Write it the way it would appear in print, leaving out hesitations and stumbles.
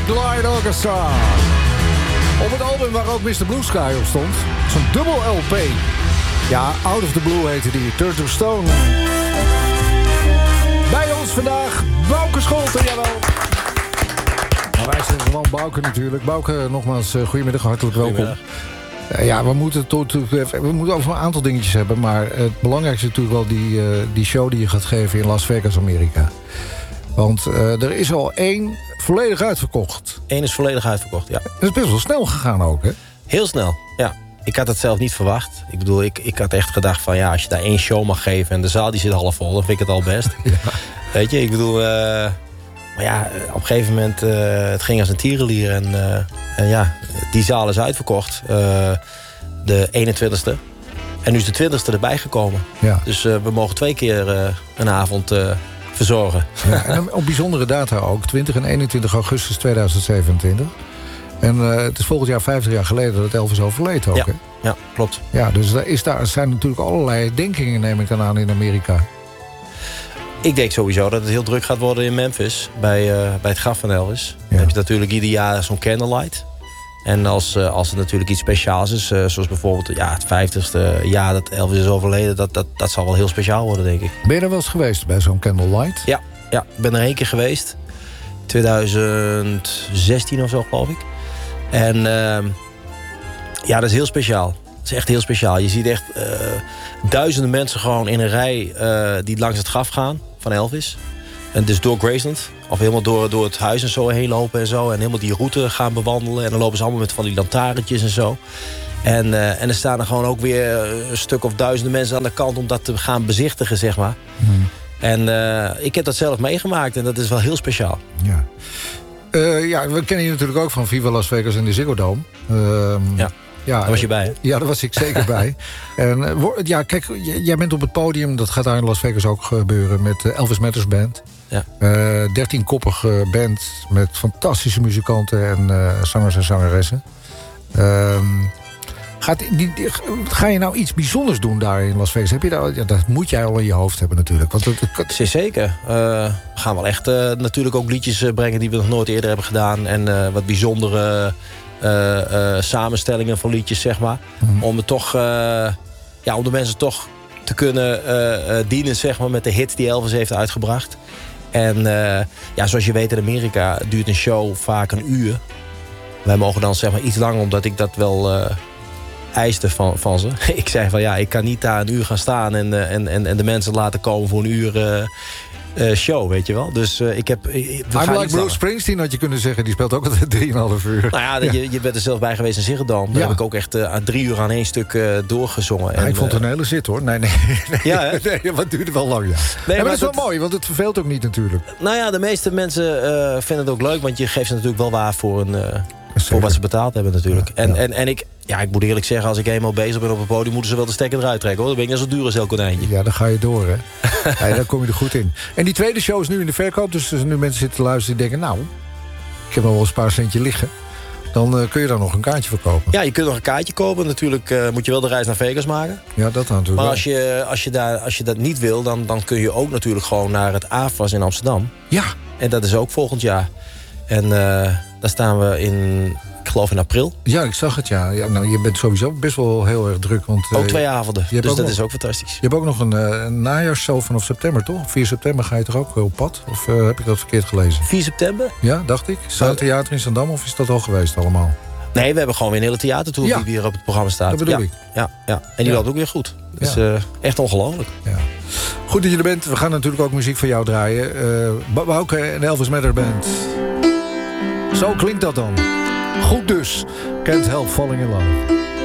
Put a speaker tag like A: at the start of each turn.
A: Glide Orchestra. Op het album waar ook Mr. Blue Sky op stond. Zo'n dubbel LP. Ja, Out of the Blue heette die. Turn to Stone. Bij ons vandaag Bouke Scholten, jawel. Nou, wij zijn gewoon Bouke natuurlijk. Bouke, nogmaals, goedemiddag, hartelijk welkom. Ja, we moeten over een aantal dingetjes hebben. Maar het belangrijkste is natuurlijk wel die show die je gaat geven in Las Vegas, Amerika. Want er is al 1 volledig uitverkocht.
B: 1 is volledig uitverkocht, ja.
A: Dat is best wel snel gegaan ook, hè?
B: Heel snel, ja. Ik had het zelf niet verwacht. Ik bedoel, ik had echt gedacht van... ja, als je daar 1 show mag geven en de zaal die zit half vol... dan vind ik het al best. Ja. Weet je, ik bedoel... maar ja, op een gegeven moment... het ging als een tierenlier. En ja, die zaal is uitverkocht. De 21ste. En nu is de 20ste erbij gekomen. Ja. Dus we mogen 2 keer een avond... verzorgen.
A: Ja, en op bijzondere data ook. 20 en 21 augustus 2027. En het is volgend jaar 50 jaar geleden dat Elvis overleed ook.
B: Ja,
A: hè?
B: ja, klopt.
A: Ja, dus er zijn natuurlijk allerlei denkingen, neem ik dan aan, in Amerika.
B: Ik denk sowieso dat het heel druk gaat worden in Memphis. Bij het graf van Elvis. Ja. Dan heb je natuurlijk ieder jaar zo'n candlelight. En als het natuurlijk iets speciaals is... zoals bijvoorbeeld het 50ste jaar dat Elvis is overleden... dat zal wel heel speciaal worden, denk ik.
A: Ben je er wel eens geweest bij zo'n candlelight?
B: Ja, ik ben er 1 keer geweest. 2016 of zo, geloof ik. En ja, dat is heel speciaal. Dat is echt heel speciaal. Je ziet echt duizenden mensen gewoon in een rij... die langs het graf gaan van Elvis. En dus door Graceland... of helemaal door het huis en zo heen lopen en zo. En helemaal die route gaan bewandelen. En dan lopen ze allemaal met van die lantaarntjes en zo. En er staan er gewoon ook weer een stuk of duizenden mensen aan de kant... om dat te gaan bezichtigen, zeg maar. Hmm. En ik heb dat zelf meegemaakt. En dat is wel heel speciaal.
A: Ja. Ja, we kennen je natuurlijk ook van Viva Las Vegas en de Ziggo Dome.
B: Ja. Ja, daar was je bij, hè?
A: Ja, daar was ik zeker bij. En ja, kijk, jij bent op het podium. Dat gaat daar in Las Vegas ook gebeuren met Elvis Matters Band. Ja. 13-koppige band met fantastische muzikanten en zangers en zangeressen. Ga je nou iets bijzonders doen daar in Las Vegas? Heb je dat moet jij al in je hoofd hebben natuurlijk. Want
B: zeker. We gaan wel echt natuurlijk ook liedjes brengen die we nog nooit eerder hebben gedaan. En wat bijzondere samenstellingen van liedjes, zeg maar. Mm-hmm. Om het toch, om de mensen toch te kunnen dienen, zeg maar, met de hits die Elvis heeft uitgebracht. En zoals je weet in Amerika duurt een show vaak 1 uur. Wij mogen dan zeg maar iets langer, omdat ik dat wel eiste van ze. Ik zei van ik kan niet daar 1 uur gaan staan en de mensen laten komen voor 1 uur show, weet je wel. Dus ik heb...
A: I'm like Bruce Springsteen had je kunnen zeggen. Die speelt ook altijd 3,5 uur.
B: Nou ja, je bent er zelf bij geweest in Ziggo Dome. Daar heb ik ook echt 3 uur aan 1 stuk doorgezongen.
A: Ja, ik vond het een hele zit, hoor. Nee.
B: Ja,
A: nee, maar het duurde wel lang, ja. Nee, maar dat is wel mooi, want het verveelt ook niet natuurlijk.
B: Nou ja, de meeste mensen vinden het ook leuk, want je geeft ze natuurlijk wel waar voor wat ze betaald hebben natuurlijk. Ja, en ik moet eerlijk zeggen, als ik eenmaal bezig ben op het podium... moeten ze wel de stekker eruit trekken, hoor. Dan ben ik net zo duur als elk konijntje.
A: Ja, dan ga je door, hè. Ja, dan kom je er goed in. En die tweede show is nu in de verkoop. Dus als nu mensen zitten te luisteren die denken... nou, ik heb nog wel eens een paar centje liggen. Dan kun je daar nog een kaartje voor kopen.
B: Ja, je kunt nog een kaartje kopen. Natuurlijk moet je wel de reis naar Vegas maken.
A: Ja, dat natuurlijk.
B: Maar als je dat niet wil... dan kun je ook natuurlijk gewoon naar het AFAS in Amsterdam.
A: Ja.
B: En dat is ook volgend jaar. En daar staan we ik geloof in april.
A: Ja, ik zag het, ja. Nou, je bent sowieso best wel heel erg druk. Want,
B: ook 2 avonden, dus dat is ook fantastisch.
A: Je hebt ook nog een najaarsshow vanaf september, toch? Op 4 september ga je toch ook op pad? Of heb ik dat verkeerd gelezen?
B: 4 september?
A: Ja, dacht ik. Zuidtheater in Zandam, of is dat al geweest allemaal?
B: Nee, we hebben gewoon weer een hele theatertour die hier op het programma staat.
A: Dat bedoel ik.
B: Ja. En die loopt ook weer goed. Dus echt ongelooflijk.
A: Ja. Goed dat je er bent. We gaan natuurlijk ook muziek van jou draaien. Bouke en Elvis Matters Band. Zo klinkt dat dan. Goed dus. Can't Help Falling in Love.